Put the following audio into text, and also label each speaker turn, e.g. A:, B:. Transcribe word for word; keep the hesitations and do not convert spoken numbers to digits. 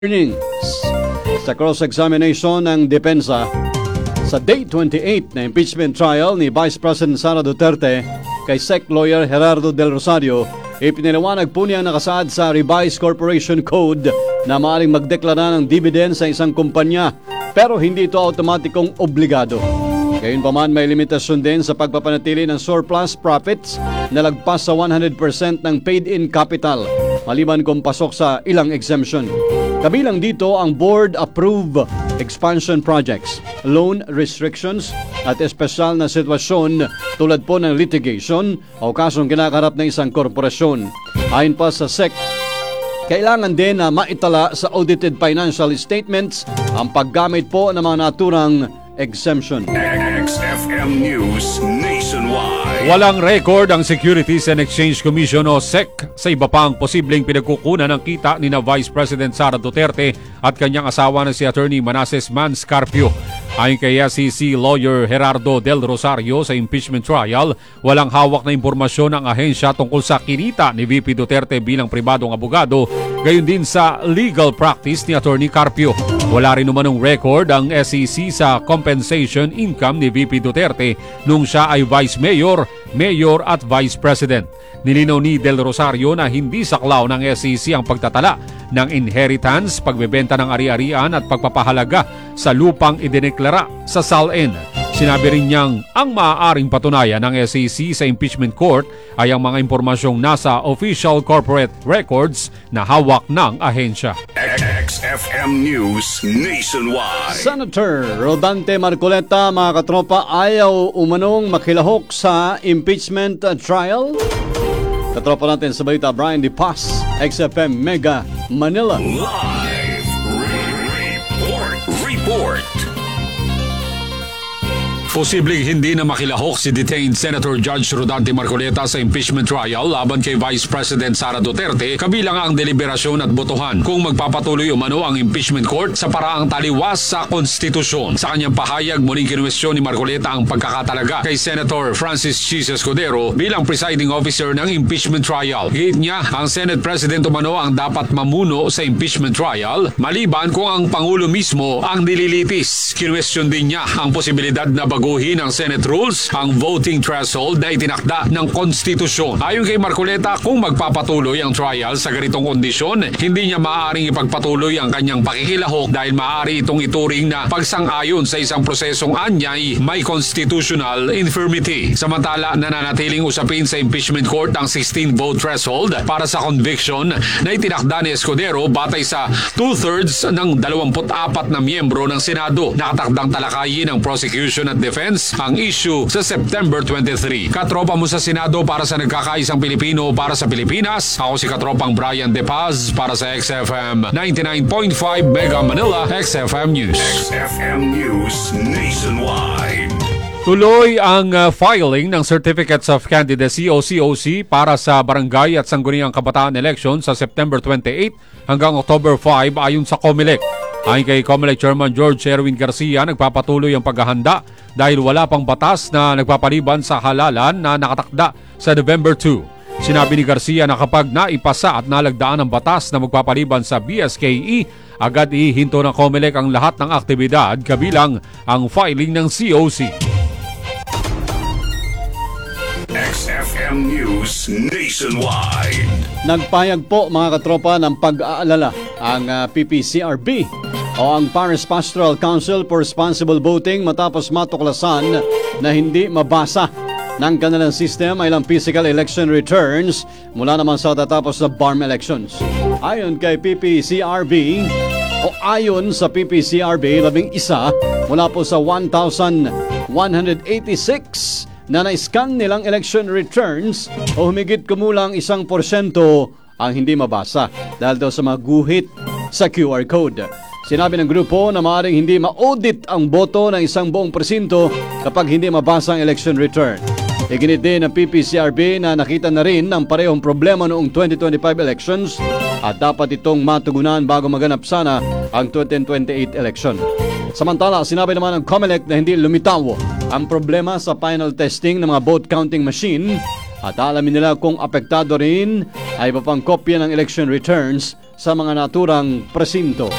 A: Hearings sa cross-examination ng depensa sa Day twenty-eight na impeachment trial ni Vice President Sara Duterte kay S E C lawyer Gerardo Del Rosario, ipiniliwanag po niya nakasaad sa Revised Corporation Code na maaaring magdeklara ng dividend sa isang kumpanya pero hindi ito automatikong obligado. Gayunpaman, may limitasyon din sa pagpapanatili ng surplus profits na lagpas sa one hundred percent ng paid-in capital maliban kung pasok sa ilang exemption. Kabilang dito ang board-approved expansion projects, loan restrictions at espesyal na sitwasyon tulad po ng litigation o kasong kinakarap ng isang korporasyon. Ayon pa sa S E C, kailangan din na maitala sa audited financial statements ang paggamit po ng mga naturang exemption.
B: X F M News Nationwide.
C: Walang record ang Securities and Exchange Commission o S E C sa iba pang posibleng pinagkukunan ng kita ni na Vice President Sara Duterte at kanyang asawa na si Attorney Manasseh Mans Carpio. Ayon kay S E C lawyer Gerardo Del Rosario, sa impeachment trial, walang hawak na impormasyon ang ahensya tungkol sa kinita ni V P Duterte bilang pribadong abogado, gayon din sa legal practice ni Attorney Carpio. Wala rin namanong record ang S E C sa compensation income ni V P Duterte nung siya ay Vice Mayor, Mayor at Vice President. Nilinaw ni Del Rosario na hindi saklaw ng S E C ang pagtatala ng inheritance, pagbebenta ng ari-arian at pagpapahalaga sa lupang idineklara sa S A L N. Sinabi rin niyang ang maaaring patunayan ng S E C sa impeachment court ay ang mga impormasyong nasa official corporate records na hawak ng ahensya.
B: X F M News Nationwide.
A: Senator Rodante Marcoleta, mga katropa, ayaw umanong makilahok sa impeachment trial. Katropa natin sa balita, Brian De Paz, X F M Mega Manila.
B: Live report. Report.
C: Posibleng hindi na makilahok si detained Senator Judge Rodante Marcoleta sa impeachment trial laban kay Vice President Sara Duterte, kabilang ang deliberasyon at botohan kung magpapatuloy umano ang impeachment court sa paraang taliwas sa konstitusyon. Sa kanyang pahayag, muling kinwestiyon ni Marcoleta ang pagkakatalaga kay Senator Francis Chis Escudero bilang presiding officer ng impeachment trial. Higit niya, ang Senate President umano ang dapat mamuno sa impeachment trial, maliban kung ang Pangulo mismo ang nililitis. Kinwestiyon din niya ang posibilidad na baguhin ang Senate rules, ang voting threshold na itinakda ng konstitusyon. Ayon kay Marcoleta, kung magpapatuloy ang trial sa ganitong kondisyon, hindi niya maaaring ipagpatuloy ang kanyang pakikilahok dahil maaari itong ituring na pagsang-ayon sa isang prosesong anyay may constitutional infirmity. Samantala, nananatiling usapin sa impeachment court ang sixteen vote threshold para sa conviction na itinakda ni Escudero batay sa two-thirds ng dalawampu't apat na miyembro ng Senado. Nakatakdang talakayin ng prosecution at defense ang issue sa September twenty-three. Katropa mo sa Senado para sa nagkakaisang Pilipino para sa Pilipinas. Ako si Katropang Brian De Paz para sa X F M ninety-nine point five Mega Manila, X F M News.
B: X F M News Nationwide.
C: Tuloy ang uh, filing ng Certificates of Candidacy o C O C para sa Barangay at Sangguniang Kabataan Election sa September twenty-eight hanggang October five ayon sa COMELEC. Ayon kay COMELEC Chairman George Erwin Garcia, nagpapatuloy ang paghahanda dahil wala pang batas na nagpapaliban sa halalan na nakatakda sa November two. Sinabi ni Garcia na kapag naipasa at nalagdaan ang batas na magpapaliban sa B S K E, agad ihinto ng COMELEC ang lahat ng aktibidad kabilang ang filing ng C O C.
B: X F M News Nationwide.
A: Nagpayag po, mga katropa, ng pag-aalala ang uh, P P C R B o ang Paris Pastoral Council for Responsible Voting matapos matuklasan na hindi mabasa ng kanilang system ay ilang physical election returns mula naman sa tatapos na B A R M elections. Ayon kay P P C R B o ayon sa P P C R B, labing isa mula po sa one thousand one hundred eighty-six na na-scan nilang election returns o humigit kumulang isang porsyento ang hindi mabasa dahil daw sa mga guhit sa Q R code. Sinabi ng grupo na maaaring hindi ma-audit ang boto ng isang buong presinto kapag hindi mabasa ang election return. Iginit din ng P P C R B na nakita na rin ang parehong problema noong twenty twenty-five elections at dapat itong matugunan bago maganap sana ang twenty twenty-eight election. Samantala, sinabi naman ng COMELEC na hindi lumitaw ang problema sa final testing ng mga vote counting machine at alamin nila kung apektado rin ay iba pang kopya ng election returns sa mga naturang presinto.